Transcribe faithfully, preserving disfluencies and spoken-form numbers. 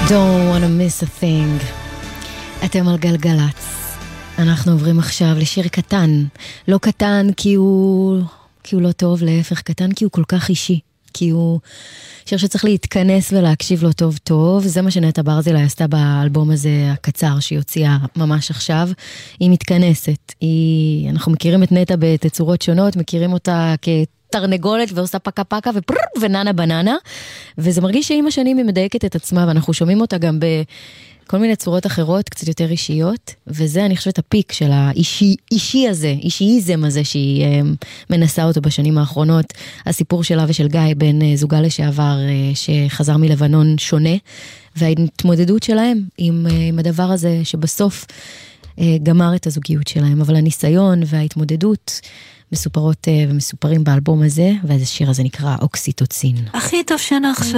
Don't wanna miss a thing. אתם על גלגלץ. אנחנו עוברים עכשיו לשיר קטן. לא קטן כי הוא, כי הוא לא טוב, להפך, קטן כי הוא כל כך אישי. כי הוא שיר שצריך להתכנס ולהקשיב לו טוב טוב. זה מה שנטע ברזילי עשתה באלבום הזה הקצר שהיא הוציאה ממש עכשיו. היא מתכנסת. היא... אנחנו מכירים את נטע בתצורות שונות, מכירים אותה כ... תרנגולת ועושה פקה פקה ופרר וננה בננה, וזה מרגיש שעם השנים היא מדייקת את עצמה, ואנחנו שומעים אותה גם בכל מיני צורות אחרות, קצת יותר אישיות, וזה אני חושבת הפיק של האישי אישי הזה, אישייזם הזה שהיא מנסה אותו בשנים האחרונות, הסיפור שלה ושל גיא בן זוגה לשעבר שחזר מלבנון שונה, וההתמודדות שלהם עם, עם הדבר הזה שבסוף גמר את הזוגיות שלהם, אבל הניסיון וההתמודדות מסופרות ומסופרים באלבום הזה, והשיר הזה נקרא אוקסיטוצין. הכי טוב שנה עכשיו.